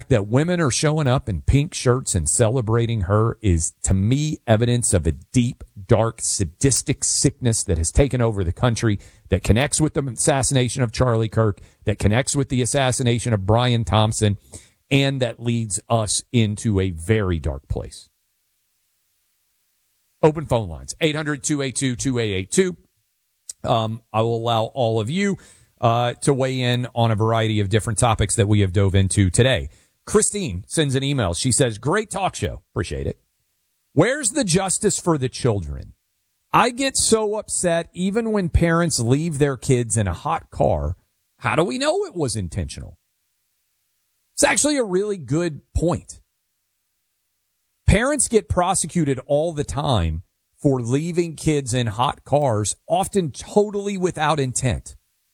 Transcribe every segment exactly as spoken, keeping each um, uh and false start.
fact that women are showing up in pink shirts and celebrating her is, to me, evidence of a deep, dark, sadistic sickness that has taken over the country, that connects with the assassination of Charlie Kirk, that connects with the assassination of Brian Thompson, and that leads us into a very dark place. Open phone lines, eight hundred, two eight two, two eight eight two. Um, I will allow all of you uh, to weigh in on a variety of different topics that we have dove into today. Christine sends an email. She says, great talk show. Appreciate it. Where's the justice for the children? I get so upset even when parents leave their kids in a hot car. How do we know it was intentional? It's actually a really good point. Parents get prosecuted all the time for leaving kids in hot cars, often totally without intent.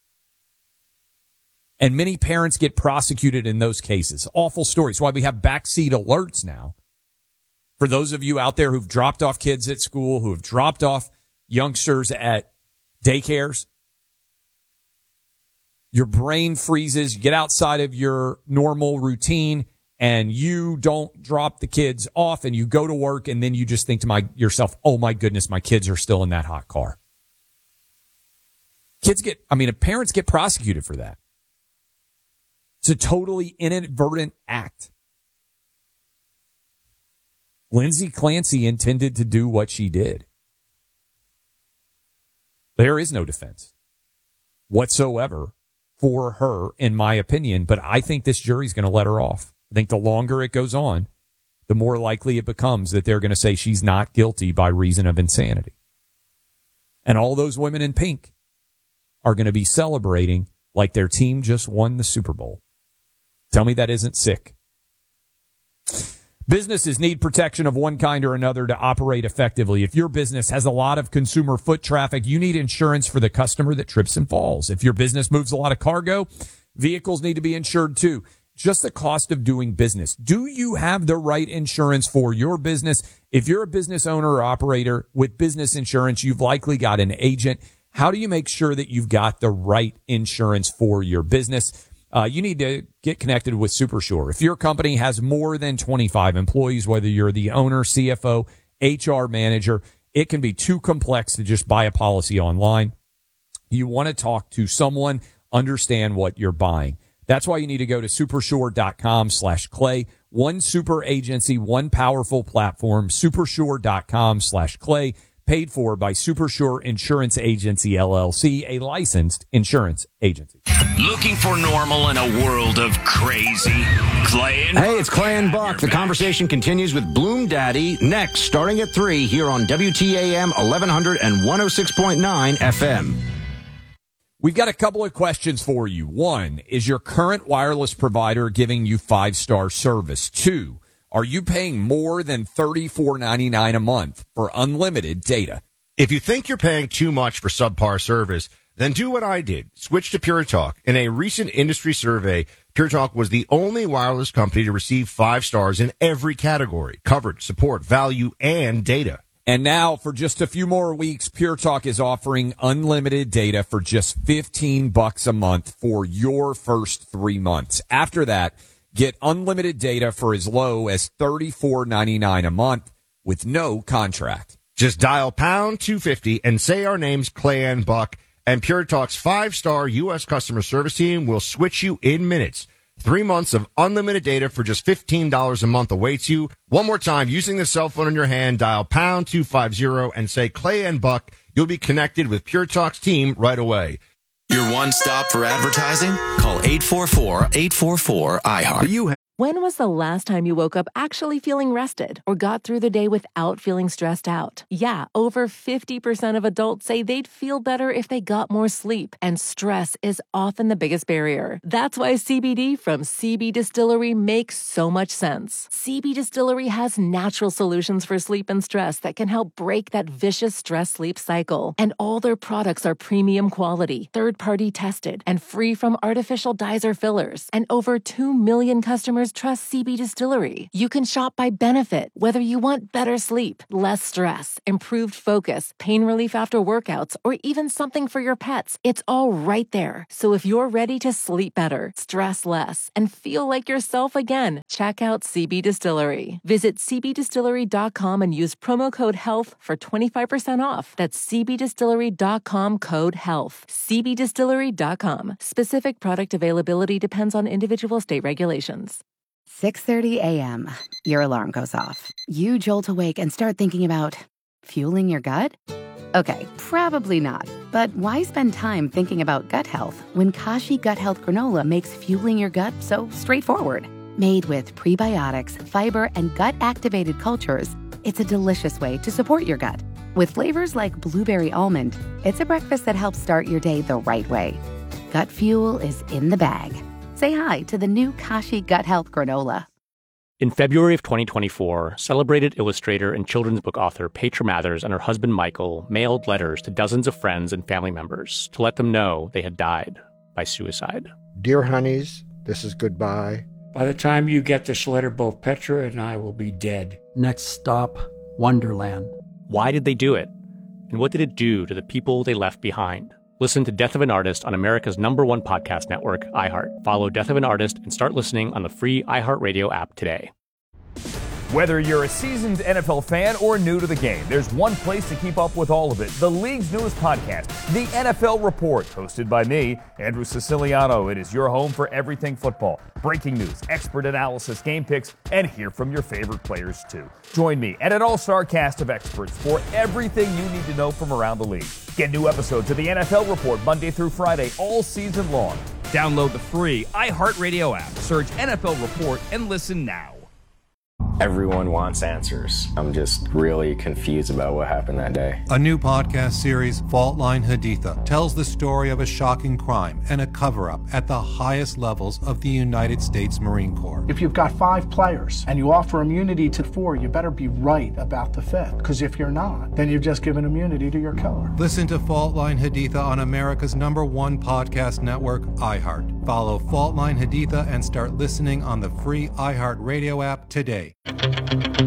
And many parents get prosecuted in those cases. Awful stories. Why we have backseat alerts now. For those of you out there who've dropped off kids at school, who have dropped off youngsters at daycares, your brain freezes, you get outside of your normal routine, and you don't drop the kids off, and you go to work, and then you just think to my, yourself, oh, my goodness, my kids are still in that hot car. Kids get, I mean, parents get prosecuted for that. It's a totally inadvertent act. Lindsay Clancy intended to do what she did. There is no defense whatsoever for her, in my opinion, but I think this jury's going to let her off. I think the longer it goes on, the more likely it becomes that they're going to say she's not guilty by reason of insanity. And all those women in pink are going to be celebrating like their team just won the Super Bowl. Tell me that isn't sick. Businesses need protection of one kind or another to operate effectively. If your business has a lot of consumer foot traffic, you need insurance for the customer that trips and falls. If your business moves a lot of cargo, vehicles need to be insured too. Just the cost of doing business. Do you have the right insurance for your business? If you're a business owner or operator with business insurance, you've likely got an agent. How do you make sure that you've got the right insurance for your business? Uh, you need to get connected with SuperSure. If your company has more than twenty-five employees, whether you're the owner, C F O, H R manager, it can be too complex to just buy a policy online. You want to talk to someone, understand what you're buying. That's why you need to go to supersure.com slash clay. One super agency, one powerful platform, supersure.com slash clay, paid for by SuperSure Insurance Agency, L L C, a licensed insurance agency. Looking for normal in a world of crazy? Clay and Hey, it's Clay and Buck. The conversation continues with Bloom Daddy next, starting at three here on W T A M eleven hundred and one oh six point nine F M. We've got a couple of questions for you. One, is your current wireless provider giving you five-star service? Two, are you paying more than thirty-four ninety-nine a month for unlimited data? If you think you're paying too much for subpar service, then do what I did. Switch to Pure Talk. In a recent industry survey, Pure Talk was the only wireless company to receive five stars in every category: coverage, support, value, and data. And now, for just a few more weeks, Pure Talk is offering unlimited data for just fifteen bucks a month for your first three months. After that, get unlimited data for as low as thirty-four ninety-nine a month with no contract. Just dial pound two fifty and say our names, Clay and Buck, and Pure Talk's five-star U S customer service team will switch you in minutes. Three months of unlimited data for just fifteen dollars a month awaits you. One more time, using the cell phone in your hand, dial pound two fifty and say Clay and Buck. You'll be connected with Pure Talk's team right away. your one stop for advertising? Call eight four four, eight four four, I heart. You ha- When was the last time you woke up actually feeling rested or got through the day without feeling stressed out? Yeah, over fifty percent of adults say they'd feel better if they got more sleep, and stress is often the biggest barrier. That's why C B D from C B Distillery makes so much sense. C B Distillery has natural solutions for sleep and stress that can help break that vicious stress-sleep cycle. And all their products are premium quality, third-party tested, and free from artificial dyes or fillers. And over two million customers customers trust C B Distillery. You can shop by benefit, whether you want better sleep, less stress, improved focus, pain relief after workouts, or even something for your pets. It's all right there. So if you're ready to sleep better, stress less, and feel like yourself again, check out C B Distillery. Visit c b distillery dot com and use promo code HEALTH for twenty-five percent off. That's c b distillery dot com code HEALTH. c b distillery dot com. Specific product availability depends on individual state regulations. six thirty a.m. Your alarm goes off. You jolt awake and start thinking about fueling your gut? Okay, probably not. But why spend time thinking about gut health when Kashi Gut Health Granola makes fueling your gut so straightforward? Made with prebiotics, fiber, and gut-activated cultures, it's a delicious way to support your gut. With flavors like blueberry almond, it's a breakfast that helps start your day the right way. Gut fuel is in the bag. Say hi to the new Kashi Gut Health Granola. In February of twenty twenty-four, celebrated illustrator and children's book author Petra Mathers and her husband Michael mailed letters to dozens of friends and family members to let them know they had died by suicide. Dear honeys, this is goodbye. By the time you get this letter, both Petra and I will be dead. Next stop, Wonderland. Why did they do it? And what did it do to the people they left behind? Listen to Death of an Artist on America's number one podcast network, iHeart. Follow Death of an Artist and start listening on the free iHeartRadio app today. Whether you're a seasoned N F L fan or new to the game, there's one place to keep up with all of it. The league's newest podcast, The N F L Report, hosted by me, Andrew Siciliano. It is your home for everything football. Breaking news, expert analysis, game picks, and hear from your favorite players, too. Join me and an all-star cast of experts for everything you need to know from around the league. Get new episodes of The N F L Report Monday through Friday all season long. Download the free iHeartRadio app, search N F L Report, and listen now. Everyone wants answers. I'm just really confused about what happened that day. A new podcast series, Fault Line Haditha, tells the story of a shocking crime and a cover-up at the highest levels of the United States Marine Corps. If you've got five players and you offer immunity to four, you better be right about the fifth. Because if you're not, then you've just given immunity to your killer. Listen to Fault Line Haditha on America's number one podcast network, iHeart. Follow Fault Line Haditha and start listening on the free iHeartRadio app today.